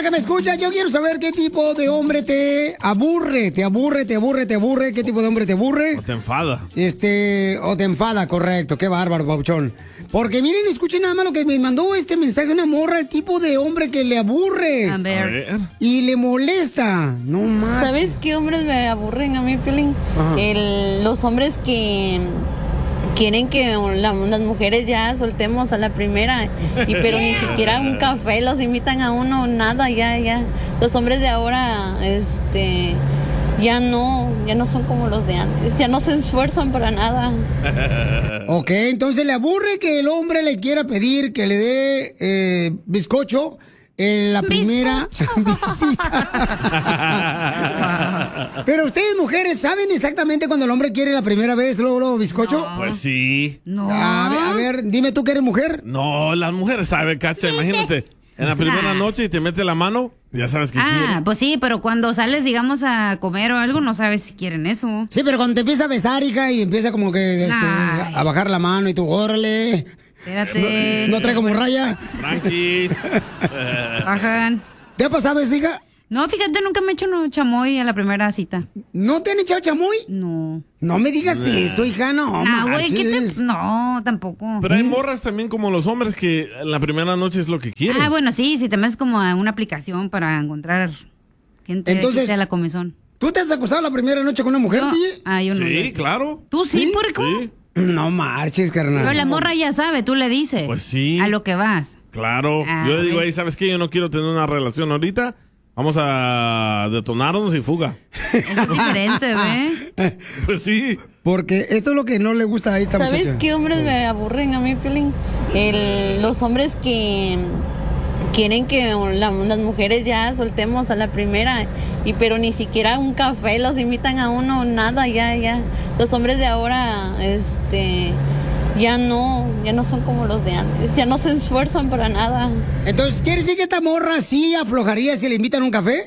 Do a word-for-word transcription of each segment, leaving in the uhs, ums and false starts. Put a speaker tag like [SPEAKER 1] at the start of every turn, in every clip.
[SPEAKER 1] que me escucha, yo quiero saber qué tipo de hombre te aburre, te aburre, te aburre, te aburre, qué tipo de hombre te aburre.
[SPEAKER 2] O te enfada.
[SPEAKER 1] Este, o te enfada, correcto, qué bárbaro, Pauchón. Porque miren, escuchen nada más lo que me mandó este mensaje una morra, el tipo de hombre que le aburre.
[SPEAKER 3] A ver. A ver.
[SPEAKER 1] Y le molesta, no más.
[SPEAKER 3] ¿Sabes qué hombres me aburren a mí, Piolín? El, los hombres que quieren que la, las mujeres ya soltemos a la primera, y pero ni siquiera un café los invitan a uno, nada, ya, ya. Los hombres de ahora, este, ya no, ya no son como los de antes, ya no se esfuerzan para nada.
[SPEAKER 1] Ok, entonces le aburre que el hombre le quiera pedir que le dé eh, bizcocho en la primera visita. Pero ustedes, mujeres, ¿saben exactamente cuando el hombre quiere la primera vez, luego, luego bizcocho?
[SPEAKER 2] No. Pues sí.
[SPEAKER 1] No. A ver, a ver, dime tú que eres mujer.
[SPEAKER 2] No, las mujeres saben, cacha, imagínate. En la primera
[SPEAKER 4] Ah.
[SPEAKER 2] noche y te mete la mano, ya sabes que
[SPEAKER 4] Ah,
[SPEAKER 2] quiere.
[SPEAKER 4] pues sí, pero cuando sales, digamos, a comer o algo, no sabes si quieren eso.
[SPEAKER 1] Sí, pero cuando te empieza a besar, hija, y empieza como que este,
[SPEAKER 4] Ay.
[SPEAKER 1] a bajar la mano y tú, órale.
[SPEAKER 4] Espérate.
[SPEAKER 1] No, no trae como raya.
[SPEAKER 2] Tranquis.
[SPEAKER 4] Bajan.
[SPEAKER 1] ¿Te ha pasado eso, hija?
[SPEAKER 4] No, fíjate, nunca me he hecho un chamoy a la primera cita.
[SPEAKER 1] ¿No te han echado chamoy?
[SPEAKER 4] No.
[SPEAKER 1] No me digas eso, hija, no.
[SPEAKER 4] No, güey, ¿qué
[SPEAKER 1] manches.
[SPEAKER 4] te...? No, tampoco.
[SPEAKER 2] Pero hay morras también como los hombres que en la primera noche es lo que quieren.
[SPEAKER 4] Ah, bueno, sí, si te metes como a una aplicación para encontrar gente
[SPEAKER 1] Entonces,
[SPEAKER 4] que sea la comezón.
[SPEAKER 1] ¿Tú te has acostado la primera noche con una mujer,
[SPEAKER 4] No.
[SPEAKER 1] D J?
[SPEAKER 4] Ah, yo no.
[SPEAKER 2] Sí, claro.
[SPEAKER 4] ¿Tú sí,
[SPEAKER 1] ¿Sí?
[SPEAKER 4] puerco?
[SPEAKER 2] Sí,
[SPEAKER 1] No marches, carnal.
[SPEAKER 4] Pero la morra ya sabe, tú le dices.
[SPEAKER 2] pues sí.
[SPEAKER 4] A lo que vas.
[SPEAKER 2] Claro.
[SPEAKER 4] Ah,
[SPEAKER 2] Yo le digo,
[SPEAKER 4] ¿ves?
[SPEAKER 2] ahí, ¿sabes qué? Yo no quiero tener una relación ahorita. Vamos a detonarnos y fuga.
[SPEAKER 4] Eso es diferente, ¿ves?
[SPEAKER 2] Pues sí.
[SPEAKER 1] Porque esto es lo que no le gusta a esta
[SPEAKER 3] ¿Sabes
[SPEAKER 1] muchacha.
[SPEAKER 3] qué hombres me aburren a mí, Piolín? El, los hombres que quieren que la, las mujeres ya soltemos a la primera, y pero ni siquiera un café los invitan a uno, nada, ya, ya. Los hombres de ahora, este, ya no, ya no son como los de antes, ya no se esfuerzan para nada.
[SPEAKER 1] Entonces, ¿quiere decir que esta morra sí aflojaría si le invitan un café?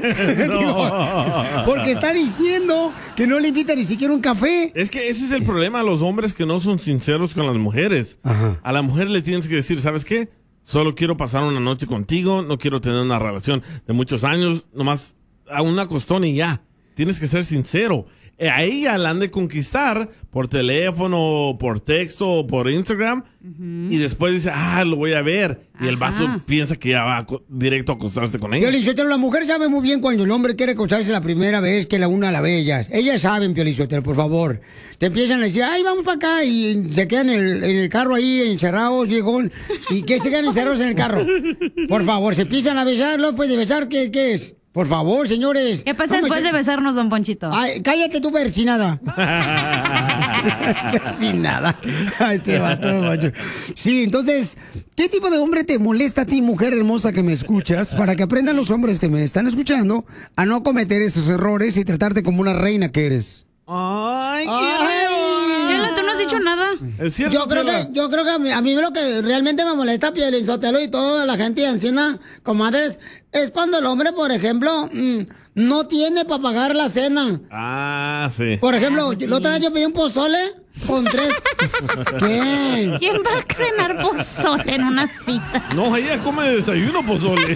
[SPEAKER 1] Digo, porque está diciendo que no le invita ni siquiera un café.
[SPEAKER 2] Es que ese es el problema a los hombres que no son sinceros con las mujeres.
[SPEAKER 1] Ajá.
[SPEAKER 2] A la mujer le tienes que decir, ¿sabes qué? Solo quiero pasar una noche contigo, no quiero tener una relación de muchos años, nomás a una costón y ya. Tienes que ser sincero. Eh, A ella la han de conquistar por teléfono, por texto, o por Instagram, y después dice, ah, lo voy a ver. Y el vato
[SPEAKER 4] Ajá.
[SPEAKER 2] piensa que ya va a co- directo a acostarse con ella.
[SPEAKER 1] Piolichotelo, la mujer sabe muy bien cuando el hombre quiere acostarse la primera vez que la una a la ve ellas. Ellas saben, Piolichotelo, por favor. Te empiezan a decir, ay, vamos para acá, y se quedan en el, en el carro ahí encerrados, viejón. ¿Y qué se quedan encerrados en el carro? Por favor, se empiezan a besar, luego después de besar, ¿qué, qué es? Por favor, señores.
[SPEAKER 4] ¿Qué pasa
[SPEAKER 1] No me
[SPEAKER 4] después
[SPEAKER 1] se-
[SPEAKER 4] de besarnos, don Ponchito?
[SPEAKER 1] Ay, cállate tú, persinada. Persinada. Este vato, macho. Sí, entonces, ¿qué tipo de hombre te molesta a ti, mujer hermosa que me escuchas? Para que aprendan los hombres que me están escuchando a no cometer esos errores y tratarte como una reina que eres.
[SPEAKER 2] Ay, qué
[SPEAKER 4] Chela, tú no has dicho nada.
[SPEAKER 2] Es cierto,
[SPEAKER 1] Yo creo
[SPEAKER 2] Chela.
[SPEAKER 1] que, yo creo que a mí, a mí lo que realmente me molesta, Piolín-Sotelo y toda la gente de Encina, comadres, es cuando el hombre, por ejemplo, mm, no tiene para pagar la cena.
[SPEAKER 2] Ah, sí.
[SPEAKER 1] Por ejemplo, la otra vez yo pedí un pozole con tres... ¿Qué?
[SPEAKER 4] ¿Quién va a cenar pozole en una cita?
[SPEAKER 2] No, ella come desayuno pozole.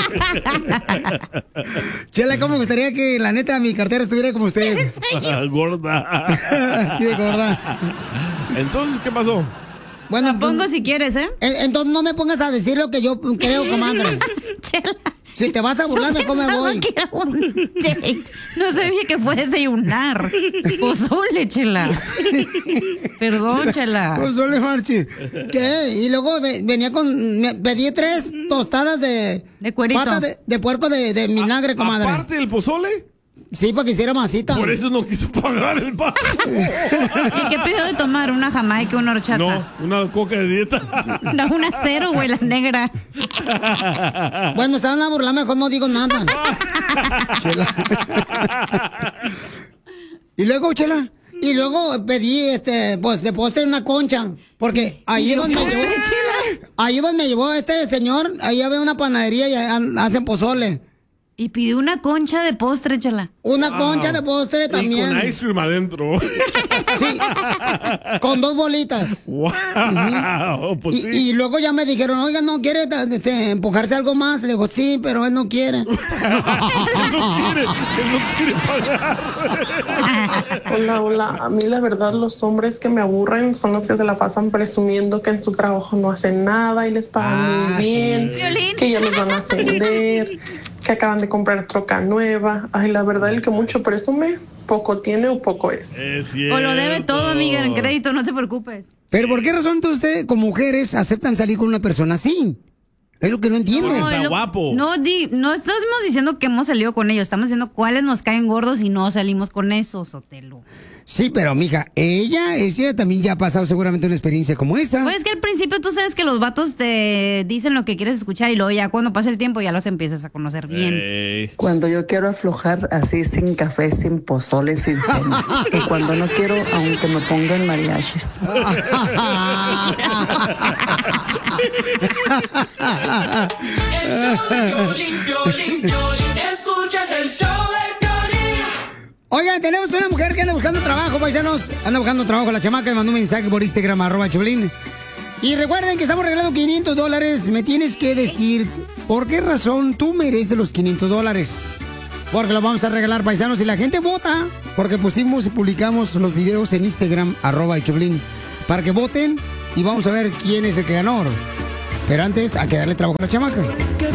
[SPEAKER 1] Chela, ¿cómo me gustaría que la neta mi cartera estuviera como usted?
[SPEAKER 2] Gorda.
[SPEAKER 1] Así de gorda.
[SPEAKER 2] Entonces, ¿qué pasó?
[SPEAKER 1] Bueno,
[SPEAKER 4] La pongo
[SPEAKER 1] pues,
[SPEAKER 4] si quieres, ¿eh?
[SPEAKER 1] en- entonces no me pongas a decir lo que yo creo, comadre.
[SPEAKER 4] Chela.
[SPEAKER 1] Si te vas a burlar, mejor me
[SPEAKER 4] Pensaba
[SPEAKER 1] voy.
[SPEAKER 4] que era un date. No sabía que fue desayunar. Pozole, Chela. Perdón, Chela.
[SPEAKER 1] Pozole, Marchi. ¿Qué? Y luego ve- venía con... me pedí tres tostadas de...
[SPEAKER 4] De cuerito.
[SPEAKER 1] Patas de, de puerco de, de vinagre, comadre.
[SPEAKER 2] Aparte del pozole,
[SPEAKER 1] Sí, para que hiciera masita.
[SPEAKER 2] por eso no quiso pagar el pago.
[SPEAKER 4] ¿Y qué pidió de tomar? ¿Una jamaica, una horchata?
[SPEAKER 2] No, una coca de dieta.
[SPEAKER 4] No, una cero, güey, la negra.
[SPEAKER 1] Bueno, estaban a burlar, mejor no digo nada. Chela. Y luego, Chela, y luego pedí, este, pues, de postre una concha. Porque ahí donde me llevó, ahí donde me llevó este señor, ahí había una panadería y ha- hacen pozole.
[SPEAKER 4] Y pidió una concha de postre, Chela.
[SPEAKER 1] Una
[SPEAKER 2] Wow.
[SPEAKER 1] concha de postre también.
[SPEAKER 2] Y con ice cream adentro.
[SPEAKER 1] Sí, con dos bolitas.
[SPEAKER 2] Wow, pues
[SPEAKER 1] Y,
[SPEAKER 2] sí.
[SPEAKER 1] y luego ya me dijeron, oiga, ¿no quiere este, empujarse algo más? Le digo, sí, pero él no quiere.
[SPEAKER 2] Él no quiere, él no quiere pagar.
[SPEAKER 5] Hola, hola. A mí la verdad los hombres que me aburren son los que se la pasan presumiendo que en su trabajo no hacen nada y les pagan
[SPEAKER 1] Ah,
[SPEAKER 5] muy bien,
[SPEAKER 4] Violín.
[SPEAKER 5] que ya los van a ascender, que acaban de comprar troca nueva. Ay, la verdad el que mucho presume, poco tiene o poco es.
[SPEAKER 2] Es cierto.
[SPEAKER 4] O lo debe todo, amiga, en crédito, no te preocupes.
[SPEAKER 1] Pero ¿por qué razón entonces ustedes, como mujeres, aceptan salir con una persona así? Es lo que no entiendo.
[SPEAKER 2] No, está
[SPEAKER 4] es lo-
[SPEAKER 2] guapo.
[SPEAKER 4] No, di- no estamos diciendo que hemos salido con ellos, estamos diciendo cuáles nos caen gordos y no salimos con esos, Sotelo.
[SPEAKER 1] Sí, pero mija, ella, ella también ya ha pasado seguramente una experiencia como esa.
[SPEAKER 4] Pues es que al principio tú sabes que los vatos te dicen lo que quieres escuchar y luego ya cuando pasa el tiempo ya los empiezas a conocer bien.
[SPEAKER 2] Ey.
[SPEAKER 6] Cuando yo quiero aflojar así sin café, sin pozole, sin cena. Y cuando no quiero, aunque me pongan mariachis.
[SPEAKER 7] El show de Piolín, Piolín, Piolín. Escuchas el show de Piolín.
[SPEAKER 1] Oigan, tenemos una mujer que anda buscando trabajo, paisanos. Anda buscando trabajo. La chamaca me mandó un mensaje por Instagram, arroba Choplin. Y recuerden que estamos regalando quinientos dólares. Me tienes que decir por qué razón tú mereces los quinientos dólares. Porque los vamos a regalar, paisanos. Y la gente vota. Porque pusimos y publicamos los videos en Instagram, arroba Choplin. Para que voten y vamos a ver quién es el que ganó. Pero antes, hay que darle trabajo a la chamaca.